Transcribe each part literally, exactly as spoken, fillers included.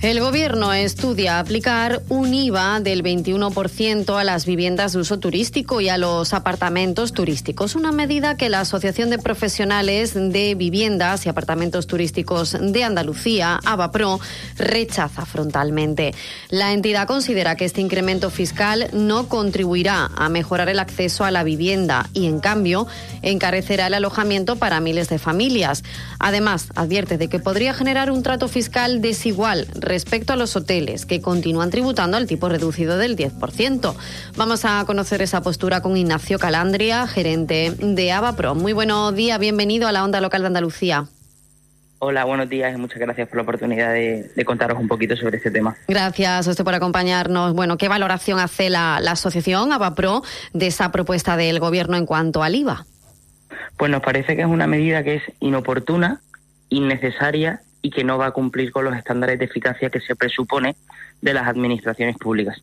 El Gobierno estudia aplicar un I V A del veintiuno por ciento a las viviendas de uso turístico y a los apartamentos turísticos, una medida que la Asociación de Profesionales de Viviendas y Apartamentos Turísticos de Andalucía, AVAPRO, rechaza frontalmente. La entidad considera que este incremento fiscal no contribuirá a mejorar el acceso a la vivienda y, en cambio, encarecerá el alojamiento para miles de familias. Además, advierte de que podría generar un trato fiscal desigual respecto a los hoteles, que continúan tributando al tipo reducido del diez por ciento. Vamos a conocer esa postura con Ignacio Calandria, gerente de AVAPRO. Muy buenos días, bienvenido a la Onda Local de Andalucía. Hola, buenos días y muchas gracias por la oportunidad de, de contaros un poquito sobre este tema. Gracias a usted por acompañarnos. Bueno, ¿qué valoración hace la, la asociación AVAPRO de esa propuesta del Gobierno en cuanto al I V A? Pues nos parece que es una medida que es inoportuna, innecesaria y que no va a cumplir con los estándares de eficacia que se presupone de las administraciones públicas.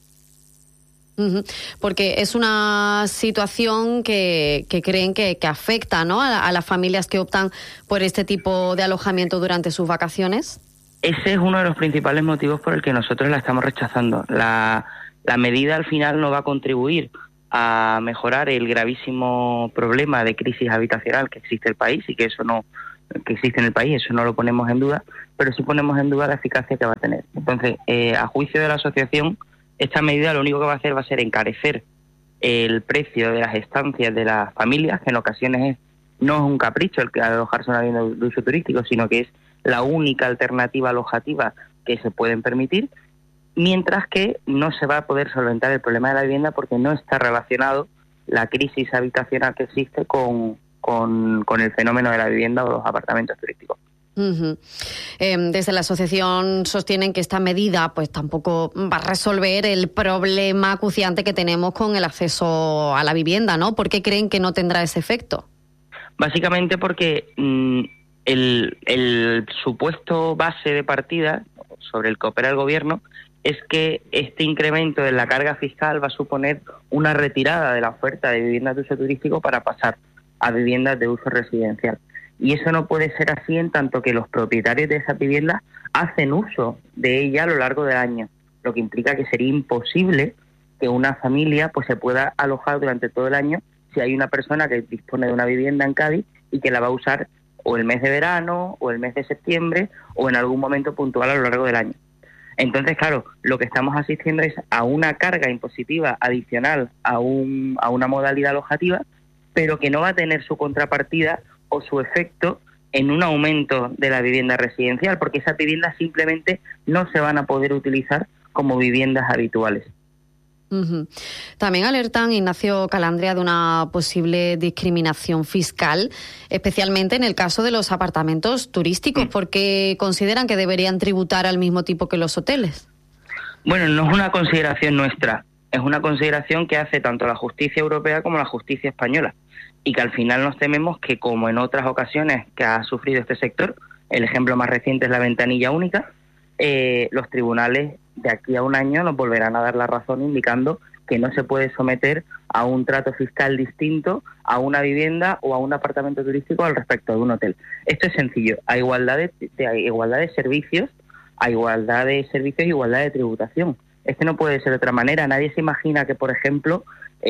Uh-huh. Porque es una situación que, que creen que, que afecta, ¿no?, a, a las familias que optan por este tipo de alojamiento durante sus vacaciones. Ese es uno de los principales motivos por el que nosotros la estamos rechazando. La, la medida al final no va a contribuir a mejorar el gravísimo problema de crisis habitacional que existe en el país y que eso no que existe en el país, eso no lo ponemos en duda, pero sí ponemos en duda la eficacia que va a tener. Entonces, eh, a juicio de la asociación, esta medida lo único que va a hacer va a ser encarecer el precio de las estancias de las familias, que en ocasiones es, no es un capricho el que alojarse en una vivienda de uso turístico, sino que es la única alternativa alojativa que se pueden permitir, mientras que no se va a poder solventar el problema de la vivienda porque no está relacionado la crisis habitacional que existe con, con, con el fenómeno de la vivienda o los apartamentos turísticos. Uh-huh. Eh, desde la asociación sostienen que esta medida pues tampoco va a resolver el problema acuciante que tenemos con el acceso a la vivienda, ¿no? ¿Por qué creen que no tendrá ese efecto? Básicamente porque mmm, el, el supuesto base de partida sobre el que opera el Gobierno es que este incremento en la carga fiscal va a suponer una retirada de la oferta de viviendas de uso turístico para pasar a viviendas de uso residencial. Y eso no puede ser así en tanto que los propietarios de esas viviendas hacen uso de ella a lo largo del año, lo que implica que sería imposible que una familia pues se pueda alojar durante todo el año si hay una persona que dispone de una vivienda en Cádiz y que la va a usar o el mes de verano o el mes de septiembre o en algún momento puntual a lo largo del año. Entonces, claro, lo que estamos asistiendo es a una carga impositiva adicional a, un, a una modalidad alojativa, pero que no va a tener su contrapartida o su efecto en un aumento de la vivienda residencial, porque esas viviendas simplemente no se van a poder utilizar como viviendas habituales. Uh-huh. También alertan, Ignacio Calandria, de una posible discriminación fiscal, especialmente en el caso de los apartamentos turísticos, mm. porque consideran que deberían tributar al mismo tipo que los hoteles. Bueno, no es una consideración nuestra, es una consideración que hace tanto la justicia europea como la justicia española, y que al final nos tememos que, como en otras ocasiones que ha sufrido este sector, el ejemplo más reciente es la ventanilla única, eh, los tribunales de aquí a un año nos volverán a dar la razón indicando que no se puede someter a un trato fiscal distinto a una vivienda o a un apartamento turístico al respecto de un hotel. Esto es sencillo, a igualdad de, de a igualdad de servicios, a igualdad de servicios y igualdad de tributación. Este no puede ser de otra manera. Nadie se imagina que, por ejemplo,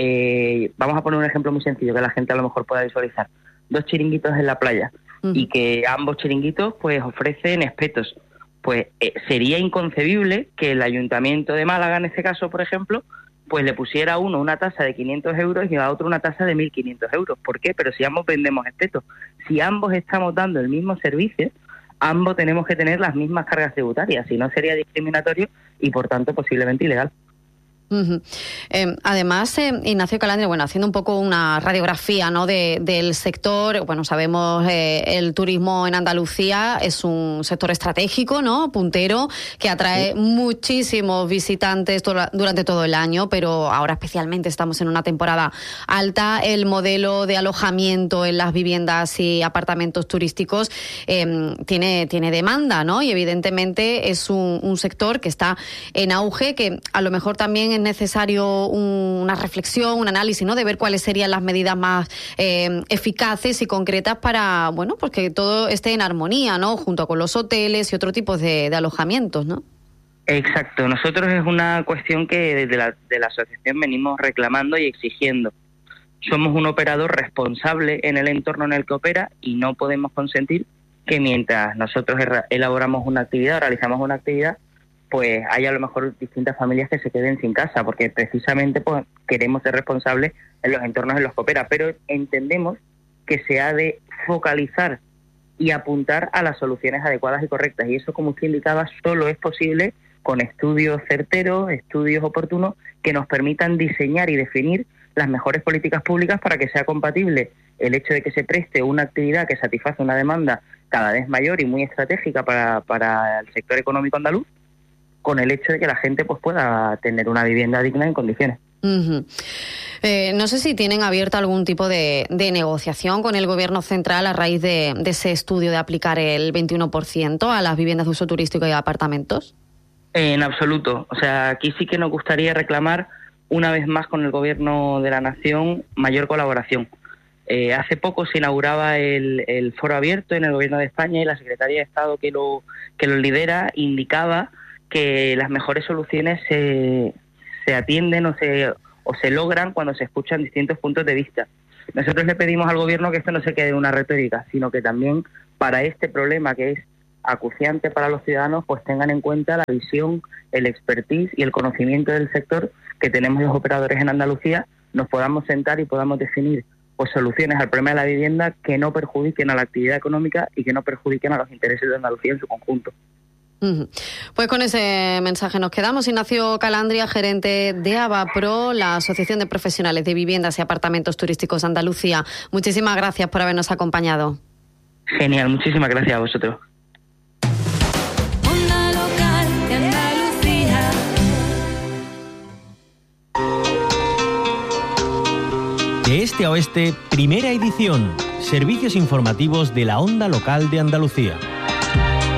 eh, vamos a poner un ejemplo muy sencillo que la gente a lo mejor pueda visualizar. Dos chiringuitos en la playa uh-huh. y que ambos chiringuitos pues ofrecen espetos. Pues eh, sería inconcebible que el Ayuntamiento de Málaga, en este caso, por ejemplo, pues le pusiera a uno una tasa de quinientos euros y a otro una tasa de mil quinientos euros. ¿Por qué? Pero si ambos vendemos espetos, si ambos estamos dando el mismo servicio, ambos tenemos que tener las mismas cargas tributarias, si no sería discriminatorio y, por tanto, posiblemente ilegal. Uh-huh. Eh, además, eh, Ignacio Calandria, bueno, haciendo un poco una radiografía, ¿no?, de, del sector, bueno, sabemos eh, el turismo en Andalucía es un sector estratégico, ¿no?, puntero, que atrae sí. muchísimos visitantes to- durante todo el año, pero ahora especialmente estamos en una temporada alta. El modelo de alojamiento en las viviendas y apartamentos turísticos eh, tiene, tiene demanda, ¿no?, y evidentemente es un, un sector que está en auge, que a lo mejor también en es necesario un, una reflexión, un análisis, ¿no?, de ver cuáles serían las medidas más eh, eficaces y concretas para, bueno, pues que todo esté en armonía, ¿no?, junto con los hoteles y otro tipo de, de alojamientos, ¿no? Exacto. Nosotros es una cuestión que desde la, de la asociación venimos reclamando y exigiendo. Somos un operador responsable en el entorno en el que opera y no podemos consentir que mientras nosotros elaboramos una actividad, realizamos una actividad, pues hay a lo mejor distintas familias que se queden sin casa, porque precisamente pues queremos ser responsables en los entornos en los que opera, pero entendemos que se ha de focalizar y apuntar a las soluciones adecuadas y correctas, y eso, como usted indicaba, solo es posible con estudios certeros, estudios oportunos, que nos permitan diseñar y definir las mejores políticas públicas para que sea compatible el hecho de que se preste una actividad que satisface una demanda cada vez mayor y muy estratégica para, para el sector económico andaluz, con el hecho de que la gente pues pueda tener una vivienda digna en condiciones. Uh-huh. Eh, no sé si tienen abierta algún tipo de, de negociación con el Gobierno central a raíz de, de ese estudio de aplicar el veintiuno por ciento a las viviendas de uso turístico y apartamentos. En absoluto. O sea, aquí sí que nos gustaría reclamar una vez más con el Gobierno de la Nación mayor colaboración. Eh, hace poco se inauguraba el, el foro abierto en el Gobierno de España y la Secretaría de Estado que lo, que lo lidera indicaba que las mejores soluciones se, se atienden o se, o se logran cuando se escuchan distintos puntos de vista. Nosotros le pedimos al Gobierno que esto no se quede en una retórica, sino que también para este problema que es acuciante para los ciudadanos, pues tengan en cuenta la visión, el expertise y el conocimiento del sector que tenemos los operadores en Andalucía, nos podamos sentar y podamos definir pues soluciones al problema de la vivienda que no perjudiquen a la actividad económica y que no perjudiquen a los intereses de Andalucía en su conjunto. Uh-huh. Pues con ese mensaje nos quedamos. Ignacio Calandria, gerente de AVAPRO, la Asociación de Profesionales de Viviendas y Apartamentos Turísticos de Andalucía. Muchísimas gracias por habernos acompañado. Genial, muchísimas gracias a vosotros. Onda Local de Andalucía. De este a oeste, primera edición. Servicios informativos de la Onda Local de Andalucía.